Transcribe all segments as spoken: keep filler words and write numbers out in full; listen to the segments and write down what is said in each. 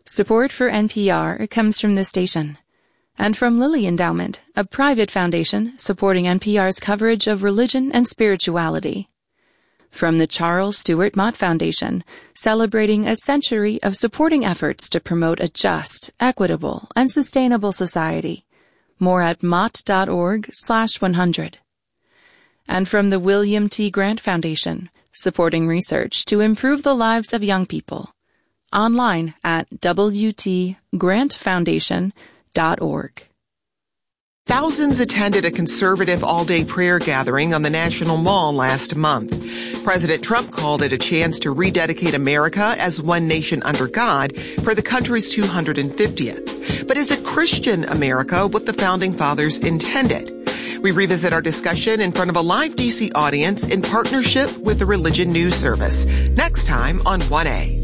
Support for N P R comes from this station and from Lilly Endowment, a private foundation supporting N P R's coverage of religion and spirituality. From the Charles Stewart Mott Foundation, celebrating a century of supporting efforts to promote a just, equitable, and sustainable society. More at mott.org slash 100. And from the William T. Grant Foundation, supporting research to improve the lives of young people. Online at w t grant foundation dot org. Thousands attended a conservative all-day prayer gathering on the National Mall last month. President Trump called it a chance to rededicate America as one nation under God for the country's two hundred fiftieth. But is it Christian America what the Founding Fathers intended? We revisit our discussion in front of a live D C audience in partnership with the Religion News Service. Next time on one A.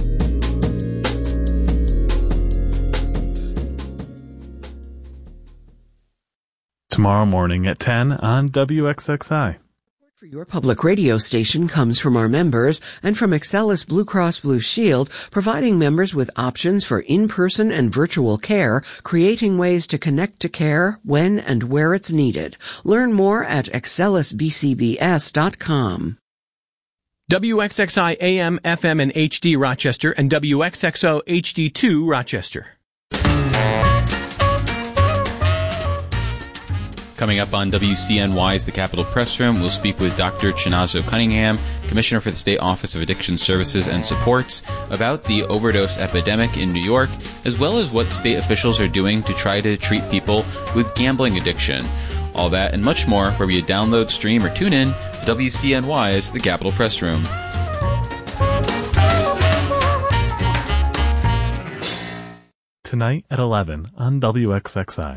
Tomorrow morning at ten on W X X I. For your public radio station comes from our members and from Excelis Blue Cross Blue Shield, providing members with options for in-person and virtual care, creating ways to connect to care when and where it's needed. Learn more at excelis b c b s dot com. W X X I A M, F M, and H D Rochester and W X X O H D two Rochester. Coming up on W C N Y's The Capitol Press Room, we'll speak with Doctor Chinazo Cunningham, Commissioner for the State Office of Addiction Services and Supports, about the overdose epidemic in New York, as well as what state officials are doing to try to treat people with gambling addiction. All that and much more where you download, stream, or tune in to W C N Y's The Capitol Press Room. Tonight at eleven on W X X I.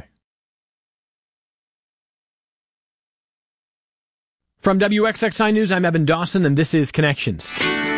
From W X X I News, I'm Evan Dawson, and this is Connections.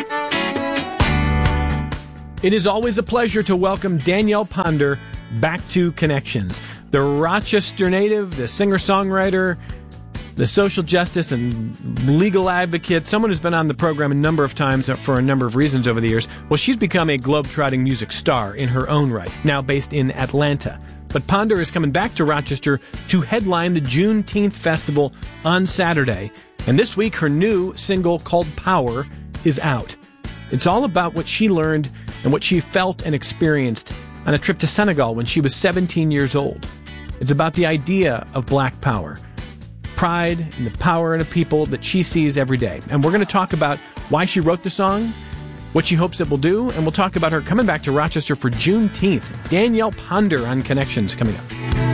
It is always a pleasure to welcome Danielle Ponder back to Connections. The Rochester native, the singer-songwriter, the social justice and legal advocate, someone who's been on the program a number of times for a number of reasons over the years. Well, she's become a globe-trotting music star in her own right, now based in Atlanta. But Ponder is coming back to Rochester to headline the Juneteenth Festival on Saturday. And this week, her new single called Power is out. It's all about what she learned and what she felt and experienced on a trip to Senegal when she was seventeen years old. It's about the idea of black power, pride and the power in a people that she sees every day. And we're going to talk about why she wrote the song, what she hopes it will do, and we'll talk about her coming back to Rochester for Juneteenth. Danielle Ponder on Connections coming up.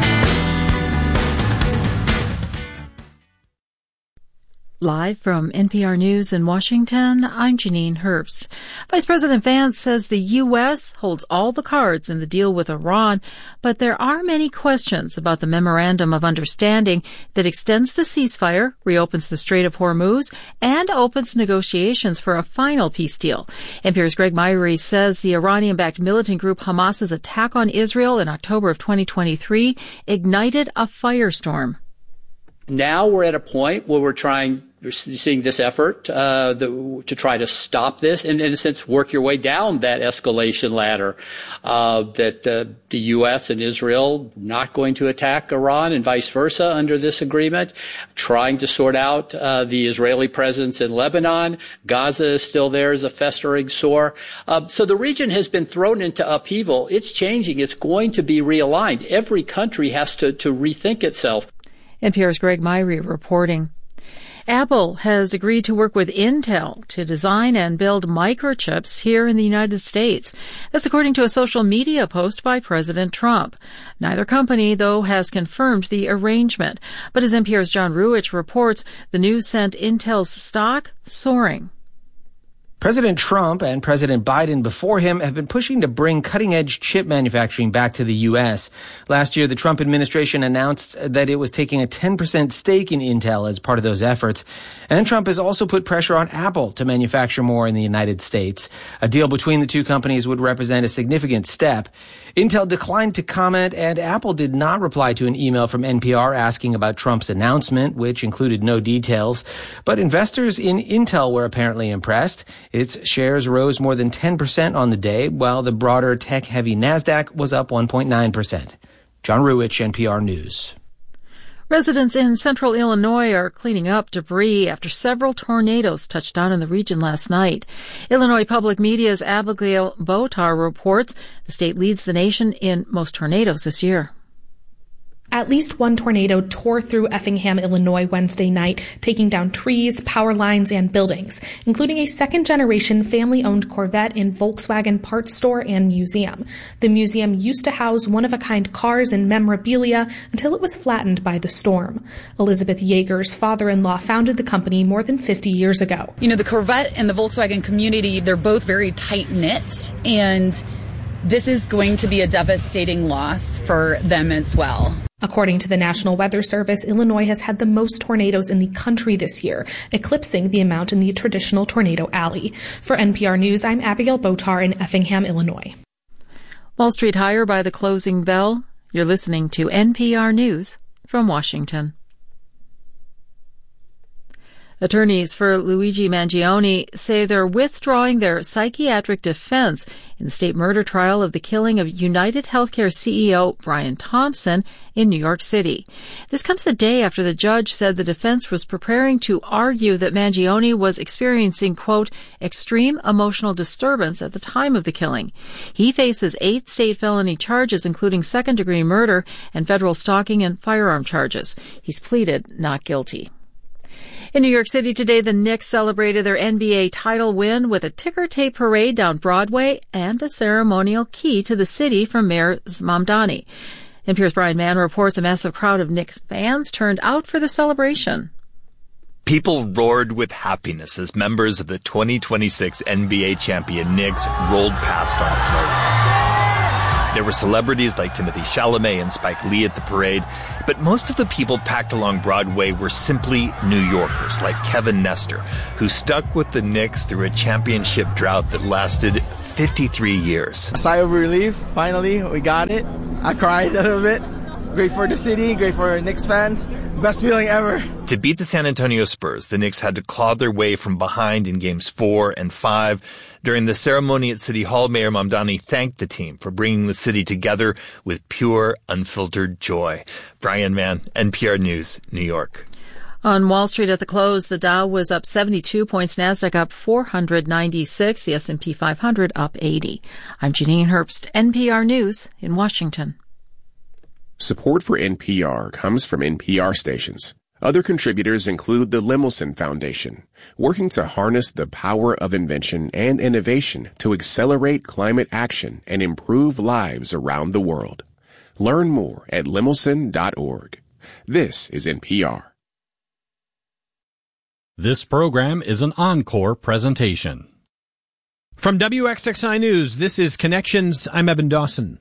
Live from N P R News in Washington, I'm Janine Herbst. Vice President Vance says the U S holds all the cards in the deal with Iran, but there are many questions about the Memorandum of Understanding that extends the ceasefire, reopens the Strait of Hormuz, and opens negotiations for a final peace deal. N P R's Greg Myrie says the Iranian-backed militant group Hamas's attack on Israel in October of twenty twenty-three ignited a firestorm. Now we're at a point where we're trying, we're seeing this effort uh, the, to try to stop this and, in a sense, work your way down that escalation ladder. Uh, that uh, the U S and Israel not going to attack Iran and vice versa under this agreement. Trying to sort out uh, the Israeli presence in Lebanon. Gaza is still there as a festering sore. Uh, so the region has been thrown into upheaval. It's changing. It's going to be realigned. Every country has to, to rethink itself. N P R's Greg Myrie reporting. Apple has agreed to work with Intel to design and build microchips here in the United States. That's according to a social media post by President Trump. Neither company, though, has confirmed the arrangement. But as N P R's John Ruwitch reports, the news sent Intel's stock soaring. President Trump and President Biden before him have been pushing to bring cutting-edge chip manufacturing back to the U S. Last year, the Trump administration announced that it was taking a ten percent stake in Intel as part of those efforts. And Trump has also put pressure on Apple to manufacture more in the United States. A deal between the two companies would represent a significant step. Intel declined to comment, and Apple did not reply to an email from N P R asking about Trump's announcement, which included no details. But investors in Intel were apparently impressed. Its shares rose more than ten percent on the day, while the broader tech-heavy NASDAQ was up one point nine percent. John Ruwitch, N P R News. Residents in central Illinois are cleaning up debris after several tornadoes touched down in the region last night. Illinois Public Media's Abigail Botar reports the state leads the nation in most tornadoes this year. At least one tornado tore through Effingham, Illinois Wednesday night, taking down trees, power lines, and buildings, including a second-generation family-owned Corvette and Volkswagen parts store and museum. The museum used to house one-of-a-kind cars and memorabilia until it was flattened by the storm. Elizabeth Yeager's father-in-law founded the company more than fifty years ago. You know, the Corvette and the Volkswagen community, they're both very tight-knit, and this is going to be a devastating loss for them as well. According to the National Weather Service, Illinois has had the most tornadoes in the country this year, eclipsing the amount in the traditional tornado alley. For N P R News, I'm Abigail Botar in Effingham, Illinois. Wall Street higher by the closing bell. You're listening to N P R News from Washington. Attorneys for Luigi Mangione say they're withdrawing their psychiatric defense in the state murder trial of the killing of United Healthcare C E O Brian Thompson in New York City. This comes a day after the judge said the defense was preparing to argue that Mangione was experiencing, quote, extreme emotional disturbance at the time of the killing. He faces eight state felony charges, including second-degree murder and federal stalking and firearm charges. He's pleaded not guilty. In New York City today, the Knicks celebrated their N B A title win with a ticker tape parade down Broadway and a ceremonial key to the city from Mayor Mamdani. N P R's Brian Mann reports a massive crowd of Knicks fans turned out for the celebration. People roared with happiness as members of the twenty twenty-six N B A champion Knicks rolled past on floats. There were celebrities like Timothée Chalamet and Spike Lee at the parade, but most of the people packed along Broadway were simply New Yorkers like Kevin Nestor, who stuck with the Knicks through a championship drought that lasted fifty-three years. A sigh of relief, finally, we got it. I cried a little bit. Great for the city, great for Knicks fans. Best feeling ever. To beat the San Antonio Spurs, the Knicks had to claw their way from behind in games four and five. During the ceremony at City Hall, Mayor Mamdani thanked the team for bringing the city together with pure, unfiltered joy. Brian Mann, N P R News, New York. On Wall Street at the close, the Dow was up seventy-two points, NASDAQ up four hundred ninety-six, the S and P five hundred up eighty. I'm Janine Herbst, N P R News in Washington. Support for N P R comes from N P R stations. Other contributors include the Lemelson Foundation, working to harness the power of invention and innovation to accelerate climate action and improve lives around the world. Learn more at lemelson dot org. This is N P R. This program is an encore presentation. From W X X I News, this is Connections. I'm Evan Dawson.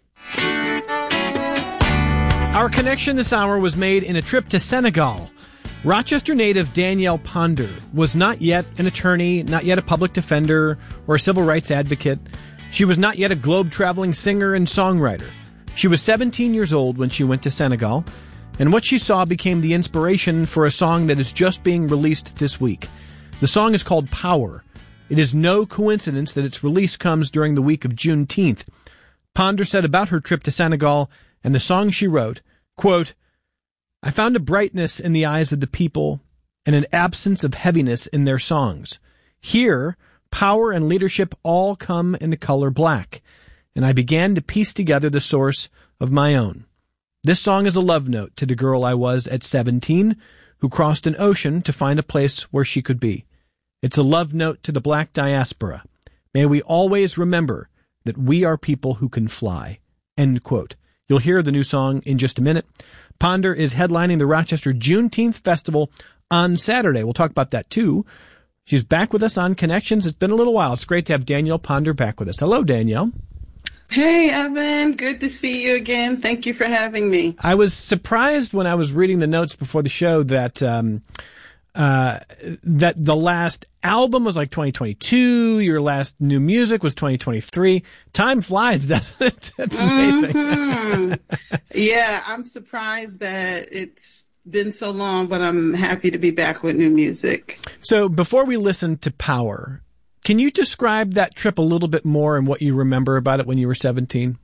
Our connection this hour was made in a trip to Senegal. Rochester native Danielle Ponder was not yet an attorney, not yet a public defender, or a civil rights advocate. She was not yet a globe-traveling singer and songwriter. She was seventeen years old when she went to Senegal, and what she saw became the inspiration for a song that is just being released this week. The song is called Power. It is no coincidence that its release comes during the week of Juneteenth. Ponder said about her trip to Senegal and the song she wrote, quote, I found a brightness in the eyes of the people and an absence of heaviness in their songs. Here, power and leadership all come in the color black, and I began to piece together the source of my own. This song is a love note to the girl I was at seventeen, who crossed an ocean to find a place where she could be. It's a love note to the black diaspora. May we always remember that we are people who can fly. End quote. You'll hear the new song in just a minute. Ponder is headlining the Rochester Juneteenth Festival on Saturday. We'll talk about that, too. She's back with us on Connections. It's been a little while. It's great to have Danielle Ponder back with us. Hello, Danielle. Hey, Evan. Good to see you again. Thank you for having me. I was surprised when I was reading the notes before the show that um, uh, that the last album was like twenty twenty-two. Your last new music was twenty twenty-three. Time flies, doesn't it? That's amazing. Mm-hmm. Yeah, I'm surprised that it's been so long, but I'm happy to be back with new music. So before we listen to Power, Can you describe that trip a little bit more and what you remember about it when you were seventeen?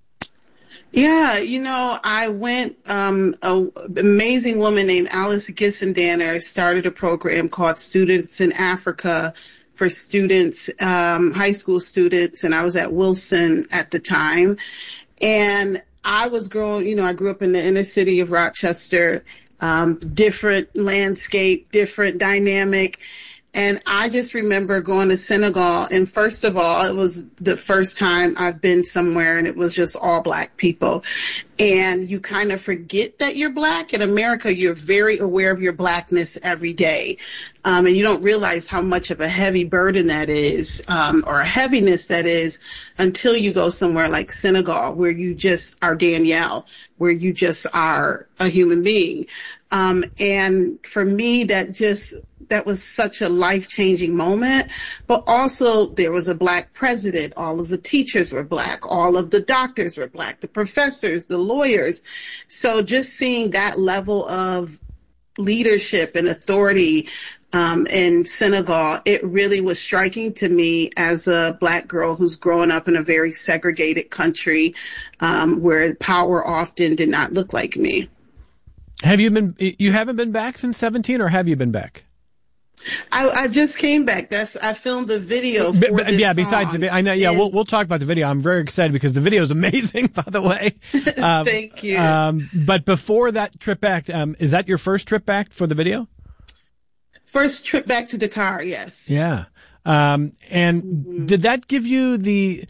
Yeah, you know, I went, um, an amazing woman named Alice Gissendanner started a program called Students in Africa for students, um, high school students, and I was at Wilson at the time. And I was growing, you know, I grew up in the inner city of Rochester, um, different landscape, different dynamic. And I just remember going to Senegal, and first of all, it was the first time I've been somewhere, and it was just all Black people. And you kind of forget that you're Black. In America, you're very aware of your Blackness every day. Um, and you don't realize how much of a heavy burden that is, um, or a heaviness that is, until you go somewhere like Senegal, where you just are Danielle, where you just are a human being. Um, and for me, that just... that was such a life-changing moment, but also there was a Black president. All of the teachers were Black. All of the doctors were Black, the professors, the lawyers. So just seeing that level of leadership and authority um, in Senegal, it really was striking to me as a Black girl who's growing up in a very segregated country um, where power often did not look like me. Have you been, you haven't been back since seventeen, or have you been back? I, I just came back. That's I filmed the video for B- b- this yeah, besides song. the video, I know. Yeah, And, we'll we'll talk about the video. I'm very excited because the video is amazing. By the way, um, thank you. Um, but before that trip back, um, is that your first trip back for the video? First trip back to Dakar, yes. Yeah. Um, and mm-hmm. did that give you the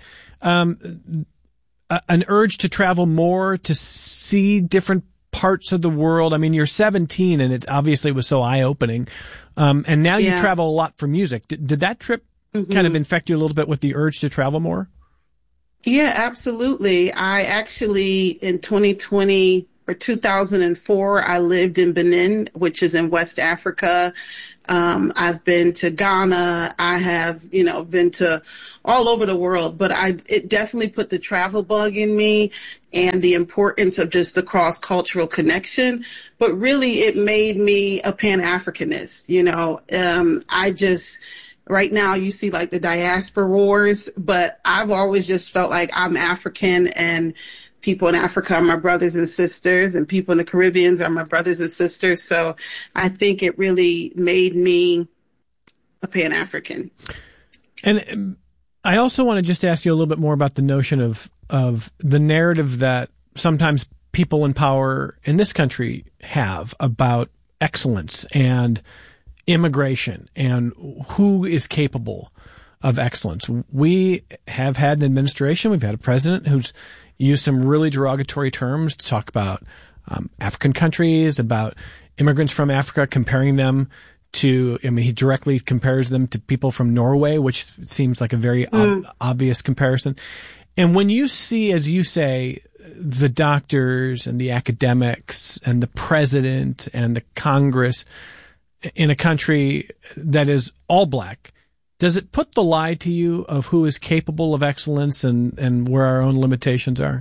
um, a, an urge to travel more, to see different parts of the world? I mean, you're seventeen, and it obviously was so eye-opening. Um, and now you Yeah. travel a lot for music. Did, did that trip Mm-hmm. kind of infect you a little bit with the urge to travel more? Yeah, absolutely. I actually, in twenty twenty or two thousand four, I lived in Benin, which is in West Africa. Um, I've been to Ghana. I have, you know, been to all over the world, but I, it definitely put the travel bug in me and the importance of just the cross-cultural connection. But really, it made me a Pan-Africanist. You know, um, I just, right now you see like the diaspora wars, but I've always just felt like I'm African, and people in Africa are my brothers and sisters, and people in the Caribbean are my brothers and sisters. So I think it really made me a Pan-African. And um, I also want to just ask you a little bit more about the notion of, of the narrative that sometimes people in power in this country have about excellence and immigration and who is capable of excellence. We have had an administration, we've had a president who's used some really derogatory terms to talk about um, African countries, about immigrants from Africa, comparing them to, I mean, he directly compares them to people from Norway, which seems like a very mm. ob- obvious comparison. And when you see, as you say, the doctors and the academics and the president and the Congress in a country that is all Black, does it put the lie to you of who is capable of excellence and, and where our own limitations are?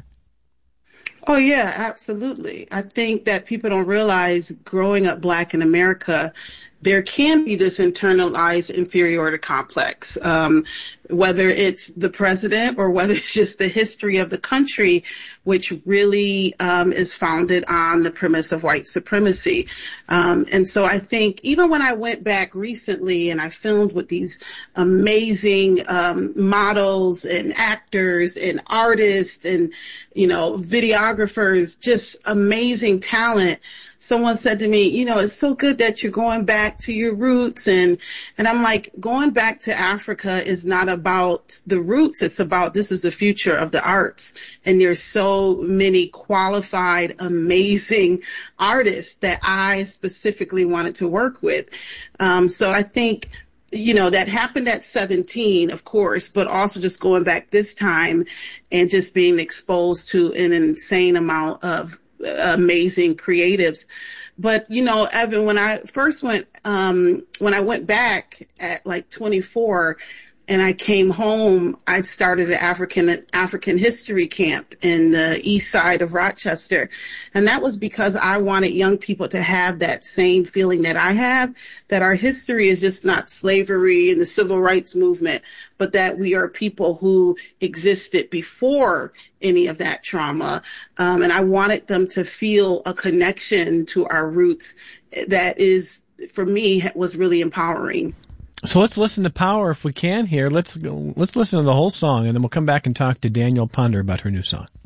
Oh, yeah, absolutely. I think that people don't realize growing up Black in America, there can be this internalized inferiority complex, um, whether it's the president or whether it's just the history of the country, which really um, is founded on the premise of white supremacy. Um, and so I think even when I went back recently and I filmed with these amazing um, models and actors and artists and, you know, videographers, just amazing talent, someone said to me, you know, it's so good that you're going back to your roots. And, and I'm like, going back to Africa is not about the roots. It's about, this is the future of the arts. And there's so many qualified, amazing artists that I specifically wanted to work with. Um, so I think, you know, that happened at seventeen, of course, but also just going back this time and just being exposed to an insane amount of amazing creatives. But, you know, Evan, when I first went, um, when I went back at like twenty-four, and I came home, I started an African African history camp in the east side of Rochester. And that was because I wanted young people to have that same feeling that I have, that our history is just not slavery and the civil rights movement, but that we are people who existed before any of that trauma. Um, and I wanted them to feel a connection to our roots that is, for me, was really empowering. So let's listen to Power if we can here. Let's go, let's listen to the whole song, and then we'll come back and talk to Danielle Ponder about her new song.